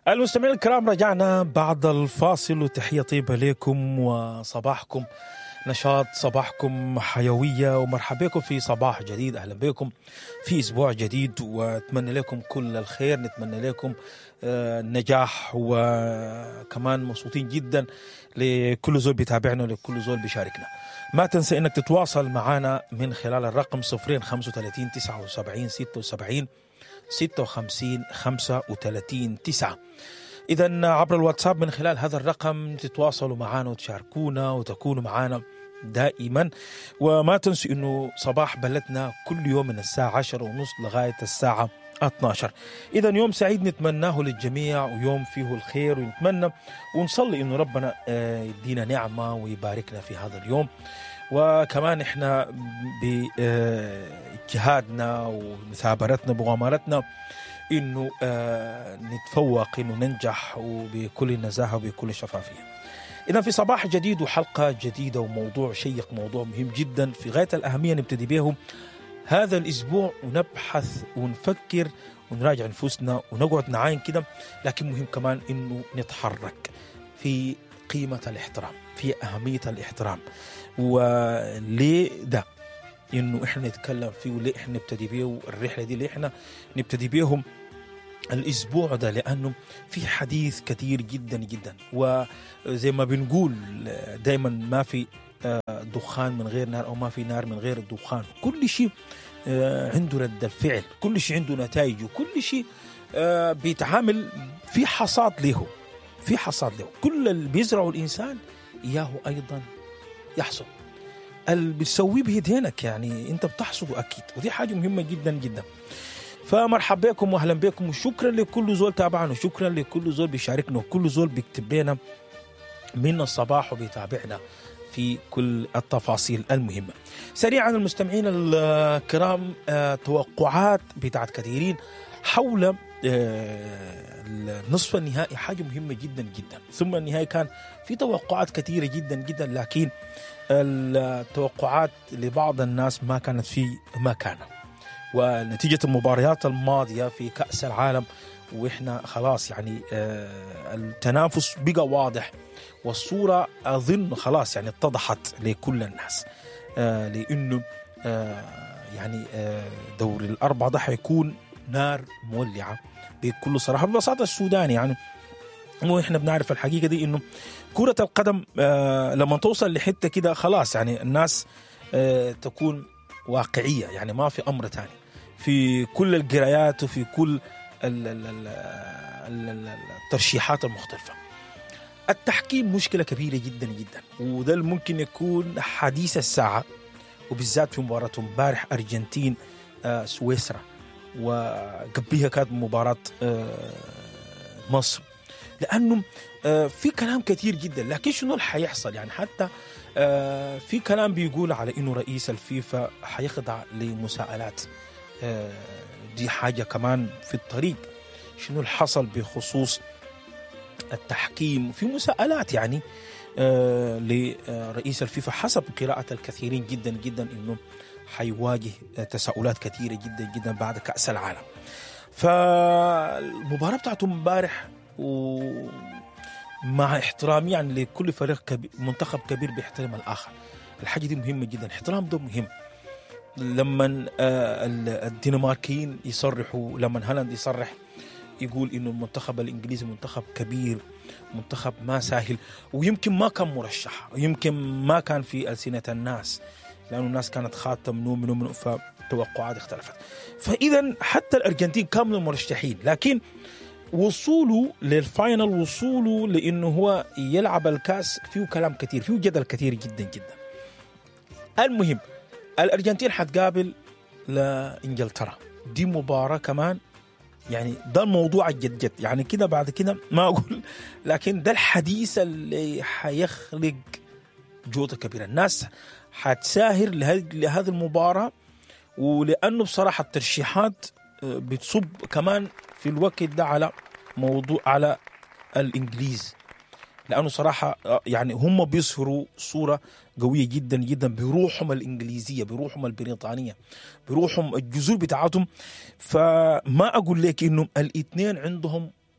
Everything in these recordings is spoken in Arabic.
المستمعين الكرام، رجعنا بعد الفاصل وتحية طيبة لكم وصباحكم نشاط، صباحكم حيوية، ومرحبا بكم في صباح جديد. أهلا بكم في أسبوع جديد، وأتمنى لكم كل الخير، نتمنى لكم النجاح، وكمان مبسوطين جدا لكل زول بيتابعنا ولكل زول بيشاركنا. ما تنسى أنك تتواصل معنا من خلال الرقم 035 79 76 56 35 9. إذن عبر الواتساب من خلال هذا الرقم تتواصلوا معنا وتشاركونا وتكونوا معنا دائما. وما تنسوا أنه صباح بلدنا كل يوم من الساعة 10:30 لغاية الساعة 12. إذا يوم سعيد نتمناه للجميع، ويوم فيه الخير، ونتمنى ونصلي أنه ربنا يدينا نعمة ويباركنا في هذا اليوم. وكمان إحنا بجهادنا ومثابرتنا بغامرتنا إنه نتفوق، إنه ننجح، وبكل نزاهة وبكل شفافية. إذا في صباح جديد وحلقة جديدة وموضوع شيق، موضوع مهم جدا في غاية الأهمية نبتدي به هذا الأسبوع، ونبحث ونفكر ونراجع نفوسنا ونقعد نعاين كده. لكن مهم كمان إنه نتحرك في قيمة الاحترام، في أهمية الاحترام، وليه ده إنه إحنا نتكلم فيه، وليه إحنا نبتدي بيه الرحلة دي، اللي إحنا نبتدي بيهم الأسبوع ده، لأنه في حديث كثير جدا جدا. وزي ما بنقول دايما، ما في دخان من غير نار، أو ما في نار من غير الدخان. كل شيء عنده رد الفعل، كل شيء عنده نتائج، وكل شيء بيتعامل في حصاد له، في حصاد له. كل اللي بيزرعه الإنسان إياه أيضا يحصد. اللي بتسويه بيدينك يعني أنت بتحصده أكيد، ودي حاجة مهمة جدا جدا. فمرحبا بكم واهلا بكم، وشكرا لكل زول تابعنا، وشكرا لكل زول بيشاركنا، وكل زول بيكتب لنا من الصباح وبيتابعنا في كل التفاصيل المهمة. سريعا المستمعين الكرام، توقعات بتاعت كثيرين حول النصف النهائي حاجة مهمة جدا جدا. ثم النهائي كان في توقعات كثيرة جدا جدا، لكن التوقعات لبعض الناس ما كانت في مكانها. ونتيجة المباريات الماضية في كأس العالم، وإحنا خلاص يعني التنافس بقى واضح، والصورة أظن خلاص يعني اتضحت لكل الناس، لأنه يعني دور الأربعة ده حيكون نار مولعة بكل صراحة. ببساطة السودان يعني، وإحنا بنعرف الحقيقة دي، إنه كرة القدم لما توصل لحتة كده خلاص يعني الناس تكون واقعية، يعني ما في أمر تاني في كل القرايات وفي كل الترشيحات المختلفة. التحكيم مشكلة كبيرة جدا جدا، وده ممكن يكون حديث الساعة، وبالذات في مباراة امبارح أرجنتين سويسرا، وقبلها كانت مباراة مصر. لأنه في كلام كثير جدا، لكن شنو اللي حيحصل يعني؟ حتى في كلام بيقول على إنه رئيس الفيفا حيخضع لمساءلات. دي حاجة كمان في الطريق. شنو اللي حصل بخصوص التحكيم؟ في مساءلات يعني لرئيس الفيفا حسب قراءة الكثيرين جدا جدا، إنه حيواجه تساؤلات كثيرة جدا جدا بعد كأس العالم. فالمباراة بتاعته امبارح، ومع احترامي يعني لكل فريق كبير، منتخب كبير بيحترم الآخر، الحاجة دي مهمة جدا، الاحترام ده مهم. لما الدنماركيين يصرحوا، لما هالاند يصرح يقول إنه المنتخب الإنجليزي منتخب كبير، منتخب ما سهل، ويمكن ما كان مرشح، يمكن ما كان في ألسنة الناس، لأنه الناس كانت خاطة منه فتوقعات اختلفت. فإذا حتى الأرجنتين كانوا مرشحين، لكن وصوله للفاينل، وصوله لأنه هو يلعب الكاس، فيه كلام كثير، فيه جدل كثير جدا جدا. المهم الأرجنتين حتقابل لإنجلترا، دي مباراة كمان يعني، ده الموضوع الجد يعني كده. بعد كده ما أقول، لكن ده الحديث اللي حيخلق جوطة كبيرة. الناس حتساهر لهذه المباراة، ولأنه بصراحة الترشيحات بتصب كمان في الوقت ده على موضوع على الإنجليز، لأنه صراحة يعني هم بيظهروا صورة قوية جدا جدا بروحهم الإنجليزية، بروحهم البريطانية، بروحهم الجذور بتاعتهم. فما أقول لك إنه الاثنين عندهم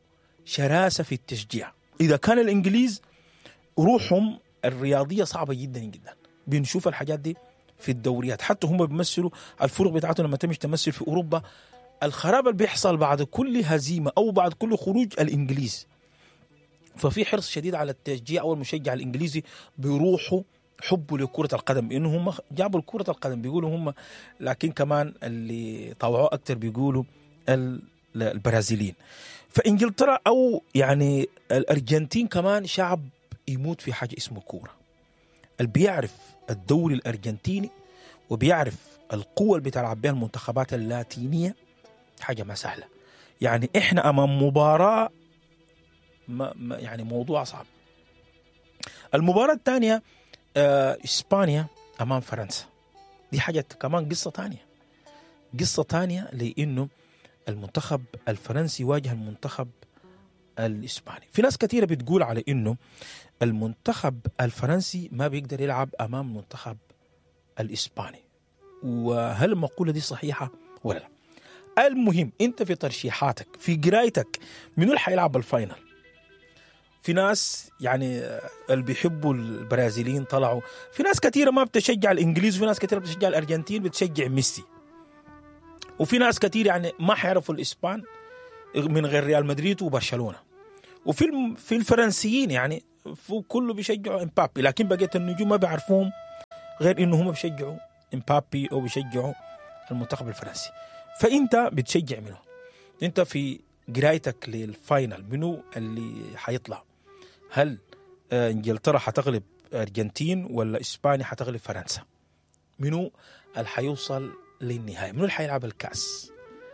شراسة في التشجيع. إذا كان الإنجليز روحهم الرياضية صعبة جدا جدا، بنشوف الحاجات دي في الدوريات، حتى هم بيمثلوا الفرق بتاعتهم لما تمشي تمثل في أوروبا، الخراب اللي بيحصل بعد كل هزيمة أو بعد كل خروج الإنجليز. ففي حرص شديد على التشجيع، أو المشجع الإنجليزي بيروحوا حبوا لكرة القدم، إنه هم جابوا كرة القدم بيقولوا هم، لكن كمان اللي طوعوه أكتر بيقولوا البرازيليين. فإنجلترا أو يعني الأرجنتين كمان شعب يموت في حاجة اسمه كورة. اللي بيعرف الدوري الأرجنتيني وبيعرف القوة اللي بتلعب بها المنتخبات اللاتينية حاجة ما سهلة. يعني إحنا أمام مباراة يعني موضوع صعب. المباراة الثانية إسبانيا أمام فرنسا، دي حاجة كمان قصة تانية لأنه المنتخب الفرنسي واجه المنتخب الإسباني. في ناس كثيرة بتقول على إنه المنتخب الفرنسي ما بيقدر يلعب أمام المنتخب الإسباني، وهل المقولة دي صحيحة ولا لا؟ المهم أنت في ترشيحاتك في قرايتك منو اللي حيلعب الفاينل؟ في ناس يعني اللي بيحبوا البرازيليين طلعوا، في ناس كثيرة ما بتشجع الإنجليز، وفي ناس كثيرة بتشجع الأرجنتين بتشجع ميسي، وفي ناس كثير يعني ما حيعرفوا الإسبان من غير ريال مدريد وبرشلونة، وفي الفرنسيين يعني كله بيشجعوا امبابي، لكن بقية النجوم ما بيعرفوهم غير إنه هم بيشجعوا امبابي أو بيشجعوا المنتخب الفرنسي. فأنت بتشجع منه؟ أنت في قرايتك للفاينل منو اللي حيطلع؟ هل انجلترا حتغلب أرجنتين ولا إسبانيا حتغلب فرنسا؟ منو اللي حيوصل للنهاية؟ منو اللي حيلعب الكأس؟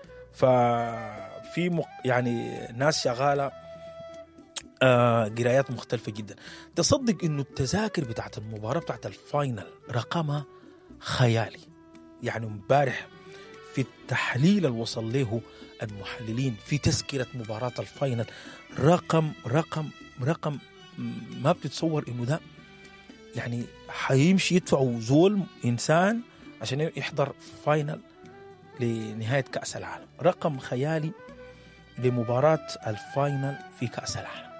ففي يعني ناس شغالة قرايات مختلفة جدا. تصدق إنه التذاكر بتاعت المباراة بتاعت الفاينل رقمها خيالي. يعني مبارح في التحليل اللي وصل له المحللين في تذكرة مباراة الفاينل رقم ما بتتصور إنه ده يعني حيمشي يدفعوا زول إنسان عشان يحضر فاينل لنهاية كأس العالم. رقم خيالي لمباراة الفاينل في كأس العالم.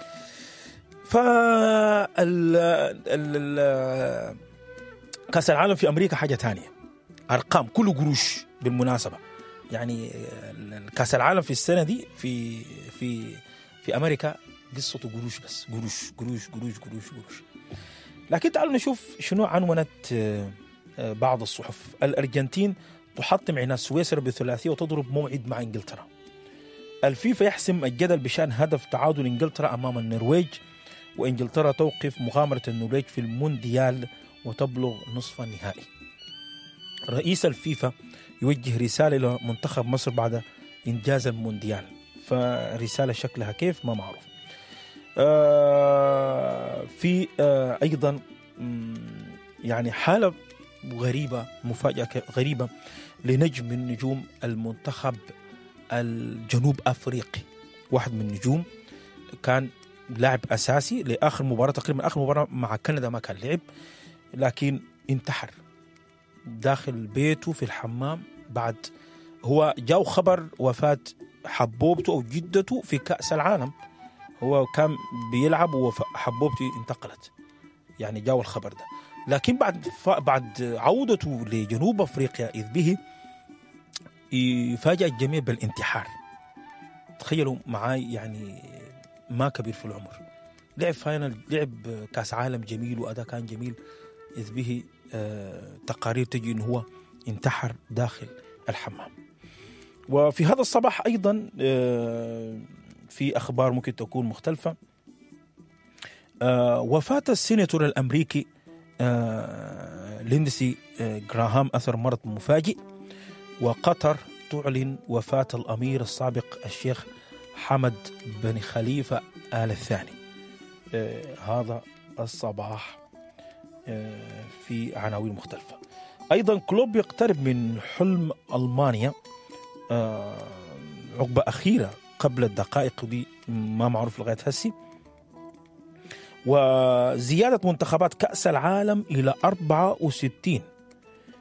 كأس العالم في أمريكا حاجة تانية، أرقام كله قروش بالمناسبة. يعني كأس العالم في السنة دي في أمريكا قصته قروش بس، قروش. لكن تعالوا نشوف شنو عنونت بعض الصحف. الأرجنتين تحطم عناد سويسرا بثلاثية وتضرب موعد مع إنجلترا. الفيفا يحسم الجدل بشأن هدف تعادل إنجلترا أمام النرويج، وإنجلترا توقف مغامرة النرويج في المونديال وتبلغ نصف النهائي. رئيس الفيفا يوجه رسالة إلى منتخب مصر بعد إنجاز المونديال، فرسالة شكلها كيف ما معروف. في أيضا يعني حالة غريبة، مفاجأة غريبة لنجم من نجوم المنتخب الجنوب أفريقي. واحد من النجوم كان لاعب أساسي لآخر مباراة، تقريبا آخر مباراة مع كندا ما كان لعب، لكن انتحر داخل بيته في الحمام. بعد هو جاء خبر وفاة حبوبته أو جدته في كأس العالم، هو كان بيلعب وحبوبته انتقلت، يعني جاء الخبر ده. لكن بعد عودته لجنوب أفريقيا إذ به يفاجأ الجميع بالانتحار. تخيلوا معاي، يعني ما كبير في العمر، لعب فاينل، لعب كاس عالم جميل وأداء كان جميل، إذ به تقارير تجي إنه هو انتحر داخل الحمام. وفي هذا الصباح أيضا في أخبار ممكن تكون مختلفة. وفاة السيناتور الأمريكي ليندسي جراهام أثر مرض مفاجئ، وقطر تعلن وفاة الأمير السابق الشيخ حمد بن خليفة آل الثاني. هذا الصباح في عناوين مختلفة. أيضا كلوب يقترب من حلم ألمانيا عقبة أخيرة قبل الدقائق دي ما معروف لغاية هسي. وزيادة منتخبات كأس العالم إلى 64،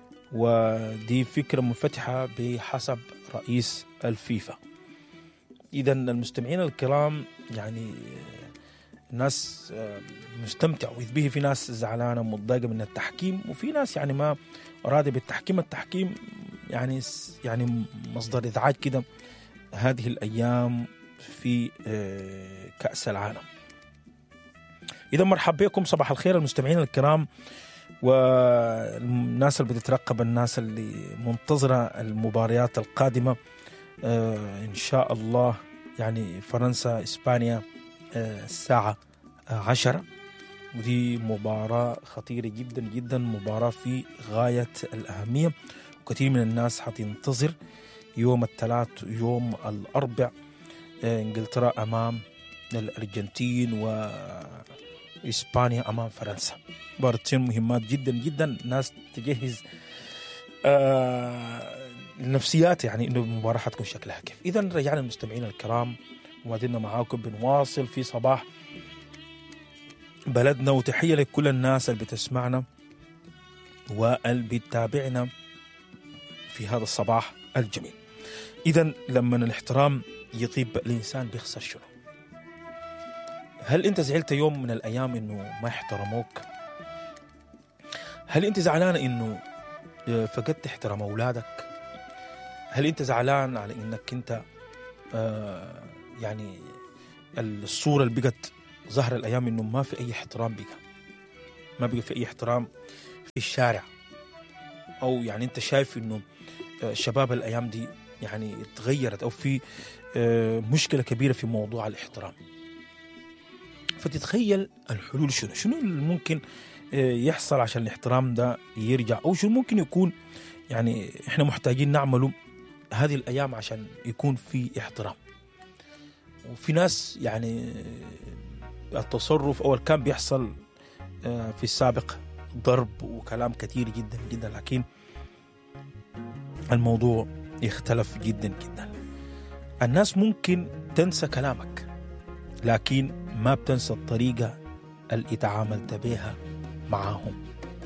ودي فكرة منفتحة بحسب رئيس الفيفا. إذا المستمعين الكرام يعني الناس مستمتعة، وإذ به في ناس زعلانة ومتضايقة من التحكيم، وفي ناس يعني ما راضية بالتحكيم. التحكيم يعني مصدر إزعاج كده هذه الأيام في كأس العالم. إذا مرحبا بكم، صباح الخير المستمعين الكرام والناس اللي بتترقب، الناس اللي منتظرة المباريات القادمة إن شاء الله. يعني فرنسا إسبانيا الساعة 10، ودي مباراة خطيرة جدا جدا، مباراة في غاية الأهمية، وكثير من الناس حتنتظر يوم الثلاث يوم الأربع إنجلترا أمام الأرجنتين وإسبانيا أمام فرنسا. مباراتين مهمات جدا جدا، ناس تجهز النفسيات يعني إنه المباراة حتكون شكلها كيف. إذا رجعنا المستمعين الكرام وما زلنا معاكم بنواصل في صباح بلدنا، وتحية لكل الناس اللي بتسمعنا واللي بتتابعنا في هذا الصباح الجميل. إذا لما الاحترام يطيب الإنسان بيخسر شنو؟ هل أنت زعلت يوم من الأيام إنه ما احترموك؟ هل أنت زعلان إنه فقدت احترام أولادك؟ هل أنت زعلان على إنك أنت يعني الصورة اللي بقت ظهر الأيام إنه ما في أي احترام، ما بقى في أي احترام في الشارع، أو يعني أنت شايف إنه شباب الأيام دي يعني تغيرت، أو في مشكلة كبيرة في موضوع الاحترام. فتتخيل الحلول شنو اللي ممكن يحصل عشان الاحترام ده يرجع، أو شنو ممكن يكون يعني إحنا محتاجين نعمله هذه الأيام عشان يكون في احترام. وفي ناس يعني التصرف أول كان بيحصل في السابق ضرب وكلام كثير جدا جدا، لكن الموضوع يختلف جدا جدا. الناس ممكن تنسى كلامك، لكن ما بتنسى الطريقة اللي تعاملت بها معاهم.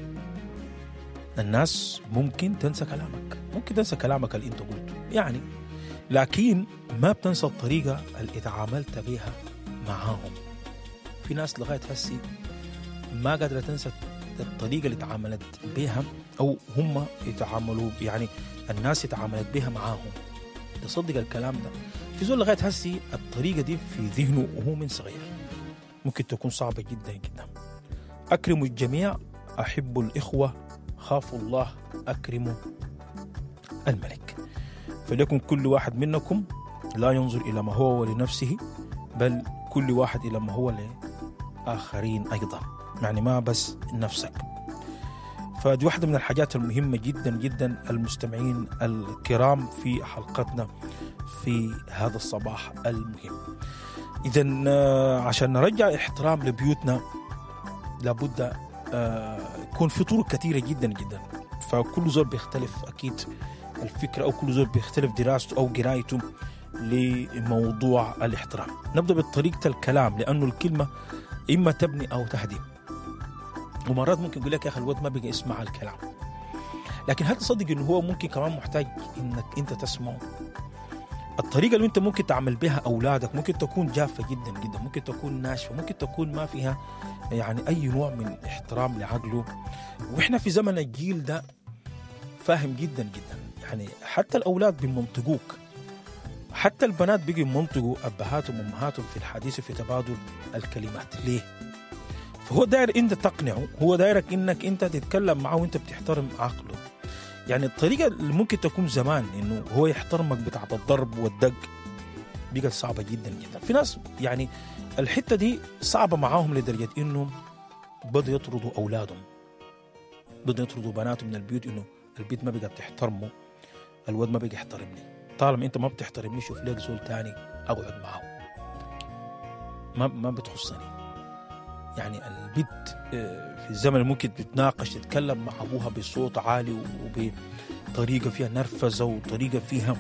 الناس ممكن تنسى كلامك اللي انت قلته يعني، لكن ما بتنسى الطريقة اللي تعاملت بها معاهم. في ناس لغاية هسي ما قادرة تنسى الطريقة اللي تعاملت بها، أو هم يتعاملوا يعني الناس يتعاملت بها معاهم. تصدق الكلام ده؟ في زول لغاية هسي الطريقة دي في ذهنه وهو من صغير، ممكن تكون صعبة جدا جدا. أكرموا الجميع، أحبوا الإخوة، خافوا الله، أكرموا الملك. فليكن كل واحد منكم لا ينظر إلى ما هو ولنفسه، بل كل واحد إلى ما هو لآخرين أيضا، يعني ما بس نفسك. فدي واحدة من الحاجات المهمة جدا جدا المستمعين الكرام في حلقتنا في هذا الصباح المهم. إذن عشان نرجع احترام لبيوتنا لابد يكون في طرق كثيرة جدا جدا. فكل زول بيختلف أكيد الفكرة، أو كل زول بيختلف دراسته أو قرايته لموضوع الاحترام. نبدأ بطريقة الكلام، لأنه الكلمة إما تبني أو تهدم. ومرات ممكن يقول لك يا أخي الواد ما بقى يسمع الكلام، لكن هل تصدق إنه هو ممكن كمان محتاج إنك أنت تسمعه؟ الطريقة اللي أنت ممكن تعمل بها أولادك ممكن تكون جافة جدا جدا، ممكن تكون ناشفة، ممكن تكون ما فيها يعني أي نوع من احترام لعقله. وإحنا في زمن الجيل ده فاهم جدا جدا، يعني حتى الأولاد بيمنطقوك، حتى البنات بيجي يمنطقوا أبهاتهم وأمهاتهم في الحديث في تبادل الكلمات. ليه؟ فهو داير أنت تقنعه، هو دايرك إنك أنت تتكلم معه وأنت بتحترم عقله. يعني الطريقة اللي ممكن تكون زمان إنه هو يحترمك بتاعت الضرب والدق بقت صعبة جدا جدا. في ناس يعني الحتة دي صعبة معاهم لدرجة إنه بدأوا يطردوا أولادهم، بدأوا يطردوا بناتهم من البيوت، إنه البيت ما بقى بتحترمه، الواد ما بقى يحترمني، طالما أنت ما بتحترمني شوف ليك زول تاني أقعد معه، ما بتخصني. يعني البنت في الزمن ممكن تتناقش تتكلم مع أبوها بصوت عالي وبطريقة فيها نرفزة وطريقة فيها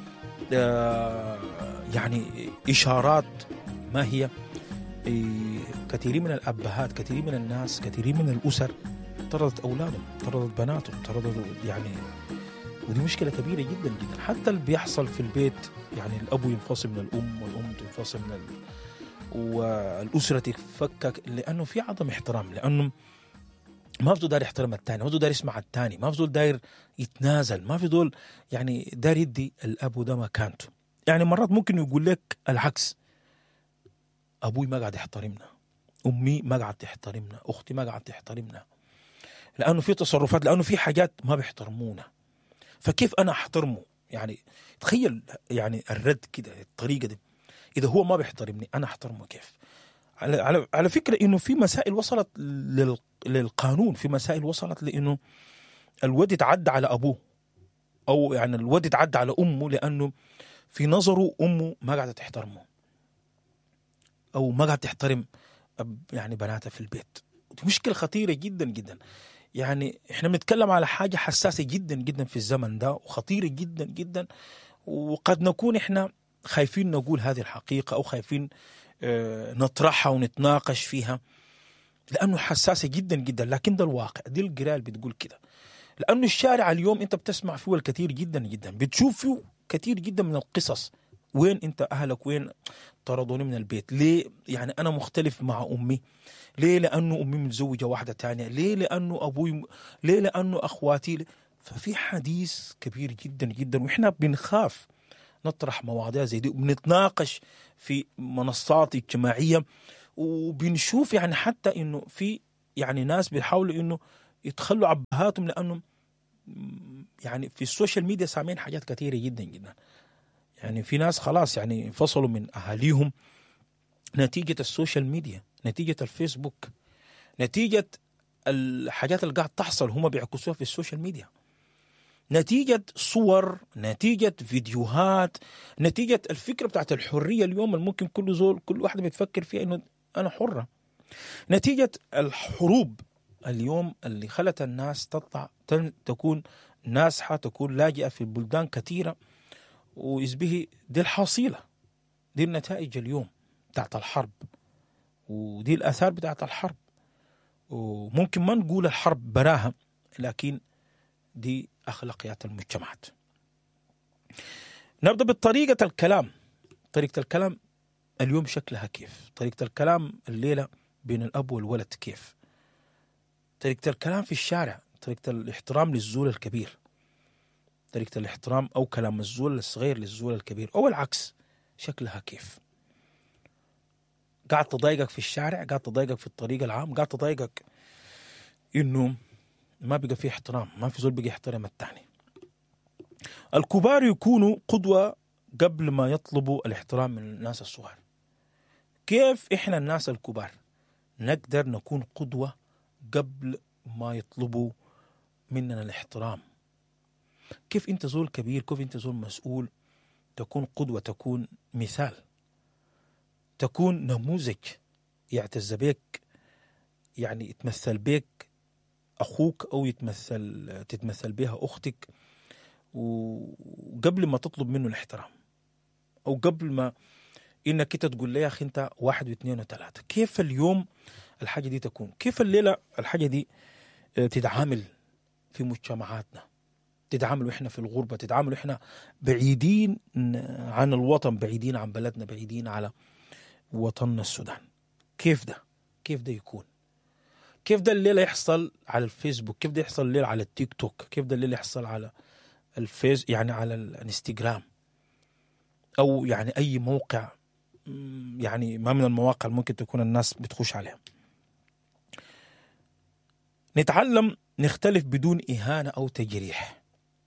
يعني إشارات ما هي. كثيرين من الأبهات، كثيرين من الناس، كثيرين من الأسر طردت أولادهم، طردت بناتهم، طردت يعني ودي مشكلة كبيرة جدا جدا. حتى اللي بيحصل في البيت، يعني الأب ينفصل من الأم والأم تنفصل من والأسرة تتفكك، لأنه في عدم احترام، لأنه ما في زول داير يحترم الثاني، ما في زول داير يسمع الثاني، ما في زول داير يتنازل، ما في زول يعني داير يدي الأب ده مكانته. يعني مرات ممكن يقول لك العكس، أبوي ما قاعد يحترمنا، أمي ما قاعد تحترمنا، أختي ما قاعد تحترمنا، لأنه في تصرفات، لأنه في حاجات ما بيحترمونا، فكيف أنا أحترمه؟ يعني تخيل يعني الرد كده الطريقة دي، إذا هو ما بيحترمني أنا أحترمه كيف؟ على فكرة إنه في مسائل وصلت للقانون، في مسائل وصلت لإنه الولد يتعدى على أبوه، أو يعني الولد يتعدى على أمه لأنه في نظره أمه ما قاعدة تحترمه، أو ما قاعدة تحترم يعني بناتها في البيت. دي مشكلة خطيرة جدا جدا. يعني احنا بنتكلم على حاجة حساسة جدا جدا في الزمن ده، وخطيرة جدا جدا، وقد نكون احنا خايفين نقول هذه الحقيقة، أو خايفين نطرحها ونتناقش فيها، لأنه حساسة جدا جدا، لكن ده الواقع، دي القراءة اللي بتقول كده. لأنه الشارع اليوم أنت بتسمع فيه الكثير جدا جدا، بتشوف فيه كثير جدا من القصص. وين أنت أهلك؟ وين طردوني من البيت؟ ليه؟ يعني أنا مختلف مع أمي. ليه؟ لأنه أمي متزوجة واحدة تانية. ليه؟ لأنه أبوي. ليه؟ لأنه أخواتي. ففي حديث كبير جدا جدا، وإحنا بنخاف نطرح مواضيع زي دي، وبنتناقش في منصات اجتماعية، وبنشوف يعني حتى إنه في يعني ناس بيحاولوا إنه يتخلوا عبهاتهم، لأنه يعني في السوشيال ميديا سامعين حاجات كثيرة جدا جدا. يعني في ناس خلاص يعني انفصلوا من أهاليهم نتيجة السوشيال ميديا، نتيجة الفيسبوك، نتيجة الحاجات اللي قاعد تحصل هم بيعكسوها في السوشيال ميديا، نتيجة صور، نتيجة فيديوهات، نتيجة الفكرة بتاعت الحرية اليوم اللي ممكن كل واحد بيتفكر فيها إنه أنا حرة، نتيجة الحروب اليوم اللي خلت الناس تطلع تكون نازحة، تكون لاجئة في بلدان كثيرة، ويشبه دي الحاصلة، دي النتائج اليوم بتاعت الحرب، ودي الآثار بتاعت الحرب. وممكن ما نقول الحرب براها، لكن دي أخلاقيات المجتمعات. نبدأ بطريقة الكلام. طريقة الكلام اليوم شكلها كيف؟ طريقة الكلام الليلة بين الأب والولد كيف؟ طريقة الكلام في الشارع، طريقة الاحترام للزول الكبير، طريقة الاحترام أو كلام الزول الصغير للزول الكبير، أو العكس، شكلها كيف؟ قاعد تضايقك في الشارع، قاعد تضايقك في الطريق العام، قاعد تضايقك إنه ما بقى فيه احترام، ما في زول بقى يحترم التاني. الكبار يكونوا قدوة قبل ما يطلبوا الاحترام من الناس الصغار. كيف إحنا الناس الكبار نقدر نكون قدوة قبل ما يطلبوا مننا الاحترام؟ كيف أنت زول كبير، كيف أنت زول مسؤول تكون قدوة، تكون مثال، تكون نموذج يعتز بك، يعني يتمثل بك أخوك، أو تتمثل بها أختك، وقبل ما تطلب منه الاحترام، أو قبل ما إنك أنت تقول لي يا أخي أنت 1 و2 و3. كيف اليوم الحاجة دي تكون؟ كيف الليلة الحاجة دي تتعامل في مجتمعاتنا، تتعامل وإحنا في الغربة، تتعامل وإحنا بعيدين عن الوطن، بعيدين عن بلدنا، بعيدين على وطننا السودان؟ كيف ده؟ كيف ده يكون؟ كيف ده الليلة يحصل على الفيسبوك؟ كيف ده يحصل الليلة على التيك توك؟ كيف ده الليلة يحصل على الفيس، يعني على الانستغرام، أو يعني أي موقع، يعني ما من المواقع ممكن تكون الناس بتخش عليها. نتعلم نختلف بدون إهانة أو تجريح.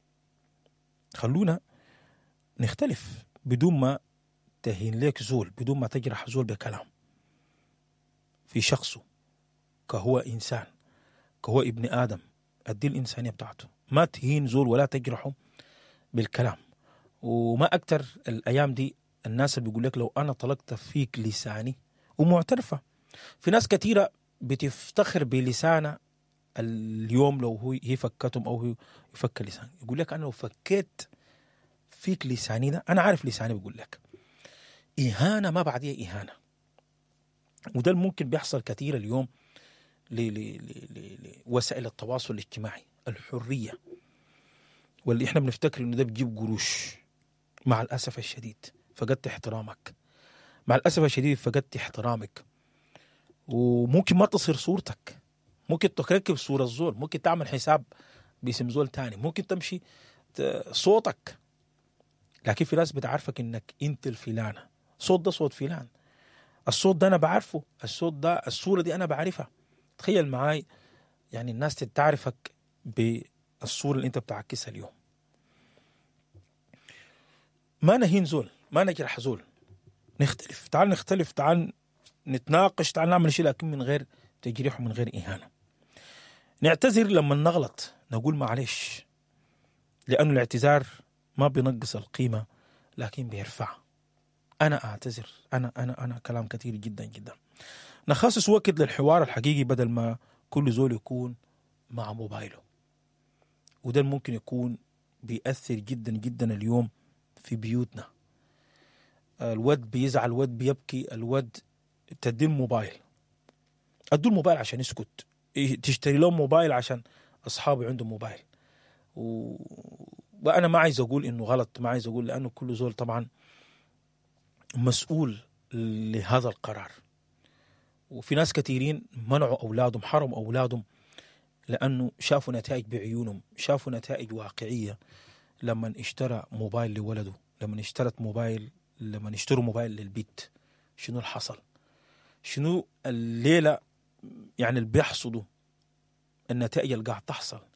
خلونا نختلف بدون ما تهين لك زول، بدون ما تجرح زول بكلام في شخصه، كهو إنسان، كهو ابن آدم، أدي الإنسانية بتاعته، ما تهين زول ولا تجرحه بالكلام. وما أكتر الأيام دي الناس اللي بيقول لك لو أنا طلقت فيك لساني، ومعترفة في ناس كثيرة بتفتخر بلسانة اليوم، لو هي فكتهم أو هي يفك لسان، يقول لك أنا لو فكيت فيك لساني ده، أنا عارف لساني بيقول لك إهانة ما بعديها إهانة. وده ممكن بيحصل كثير اليوم لوسائل التواصل الاجتماعي، الحرية واللي احنا بنفتكر انه ده بيجيب قروش، مع الاسف الشديد فقدت احترامك، مع الاسف الشديد فقدت احترامك. وممكن ما تصير صورتك، ممكن تركب صورة زول، ممكن تعمل حساب باسم زول تاني، ممكن تمشي صوتك، لكن في ناس بتعرفك انك انت الفلانة، صوت ده صوت فلان، الصوت ده انا بعرفه، الصوت ده الصورة دي انا بعرفها. تخيل معاي يعني الناس تعرفك بالصورة اللي انت بتعكسها اليوم. ما نهين زول، ما نجرح زول، نختلف، تعال نختلف، تعال نتناقش، تعال نعمل شيء، لكن من غير تجريح ومن غير إهانة. نعتذر لما نغلط، نقول معلش، لأنه الاعتذار ما بينقص القيمة لكن بيرفع. أنا أعتذر، أنا كلام كثير جدا جدا. نخصص وقت للحوار الحقيقي بدل ما كل زول يكون مع موبايله، وده ممكن يكون بيأثر جدا جدا اليوم في بيوتنا. الود بيزعل، الود بيبكي، الود تدي الموبايل، ادوا الموبايل عشان يسكت، تشتري لهم موبايل عشان اصحابي عندهم موبايل. وانا ما عايز اقول انه غلط، ما عايز اقول، لانه كل زول طبعا مسؤول لهذا القرار. وفي ناس كثيرين منعوا اولادهم، حرموا اولادهم، لانه شافوا نتائج بعيونهم، شافوا نتائج واقعيه. لما اشترى موبايل لولده، لما اشتروا موبايل للبيت، شنو اللي حصل؟ شنو الليلة يعني اللي بيحصدوا النتائج اللي قاعد تحصل؟